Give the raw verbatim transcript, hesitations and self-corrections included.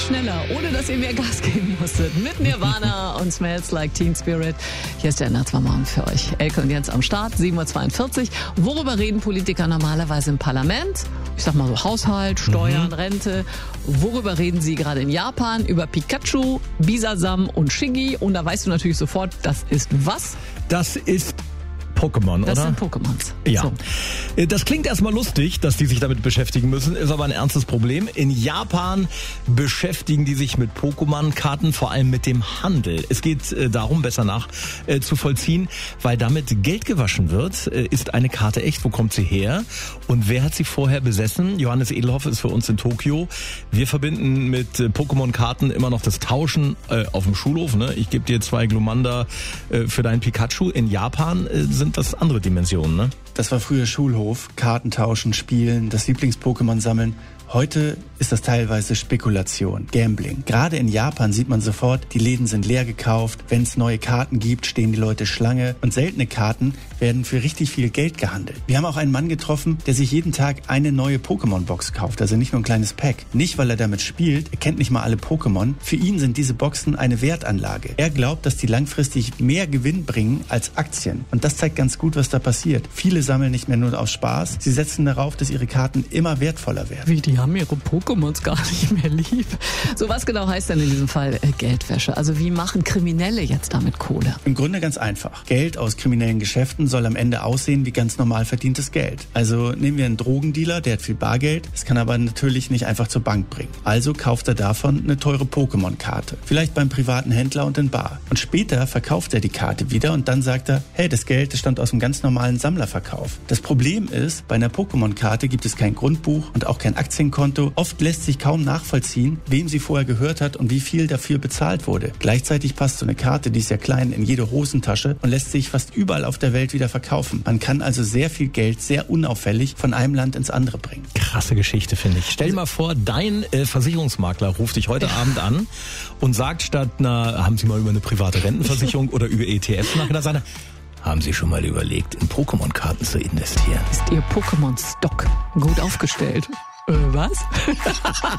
schneller, ohne dass ihr mehr Gas geben musstet. Mit Nirvana und Smells Like Teen Spirit. Hier ist der N R zwei Morgen für euch. Elke und Jens am Start, sieben Uhr zweiundvierzig. Worüber reden Politiker normalerweise im Parlament? Ich sag mal so Haushalt, Steuern, mhm. Rente. Worüber reden sie gerade in Japan? Über Pikachu, Bisasam und Shiggy. Und da weißt du natürlich sofort, das ist was? Das ist Pokémon, das oder? Das sind Pokémons. Ja. So. Das klingt erstmal lustig, dass die sich damit beschäftigen müssen, ist aber ein ernstes Problem. In Japan beschäftigen die sich mit Pokémon-Karten, vor allem mit dem Handel. Es geht äh, darum, besser nachzuvollziehen, äh, weil damit Geld gewaschen wird. Äh, ist eine Karte echt? Wo kommt sie her? Und wer hat sie vorher besessen? Johannes Edelhoff ist für uns in Tokio. Wir verbinden mit äh, Pokémon-Karten immer noch das Tauschen äh, auf dem Schulhof. Ne? Ich gebe dir zwei Glumanda äh, für deinen Pikachu. In Japan äh, sind das andere Dimensionen, ne? Das war früher Schulhof, Karten tauschen, spielen, das Lieblings-Pokémon sammeln. Heute ist das teilweise Spekulation, Gambling. Gerade in Japan sieht man sofort, die Läden sind leer gekauft. Wenn es neue Karten gibt, stehen die Leute Schlange. Und seltene Karten werden für richtig viel Geld gehandelt. Wir haben auch einen Mann getroffen, der sich jeden Tag eine neue Pokémon-Box kauft. Also nicht nur ein kleines Pack. Nicht, weil er damit spielt. Er kennt nicht mal alle Pokémon. Für ihn sind diese Boxen eine Wertanlage. Er glaubt, dass die langfristig mehr Gewinn bringen als Aktien. Und das zeigt ganz gut, was da passiert. Viele sammeln nicht mehr nur aus Spaß. Sie setzen darauf, dass ihre Karten immer wertvoller werden. Wie, die haben ihre Pokémons gar nicht mehr lieb. So, was genau heißt denn in diesem Fall äh, Geldwäsche? Also wie machen Kriminelle jetzt damit Kohle? Im Grunde ganz einfach. Geld aus kriminellen Geschäften soll am Ende aussehen wie ganz normal verdientes Geld. Also nehmen wir einen Drogendealer, der hat viel Bargeld, das kann aber natürlich nicht einfach zur Bank bringen. Also kauft er davon eine teure Pokémon-Karte. Vielleicht beim privaten Händler und in Bar. Und später verkauft er die Karte wieder und dann sagt er, hey, das Geld, das stammt aus einem ganz normalen Sammlerverkauf. Das Problem ist, bei einer Pokémon-Karte gibt es kein Grundbuch und auch kein Aktienkonto. Oft lässt sich kaum nachvollziehen, wem sie vorher gehört hat und wie viel dafür bezahlt wurde. Gleichzeitig passt so eine Karte, die ist ja klein, in jede Hosentasche und lässt sich fast überall auf der Welt wieder verkaufen. Man kann also sehr viel Geld sehr unauffällig von einem Land ins andere bringen. Krasse Geschichte, finde ich. Stell dir mal vor, dein äh, Versicherungsmakler ruft dich heute ja. Abend an und sagt statt, na, haben Sie mal über eine private Rentenversicherung oder über E T Fs nachgedacht, sagt er, haben Sie schon mal überlegt, in Pokémon-Karten zu investieren? Ist Ihr Pokémon-Stock gut aufgestellt? Äh, was?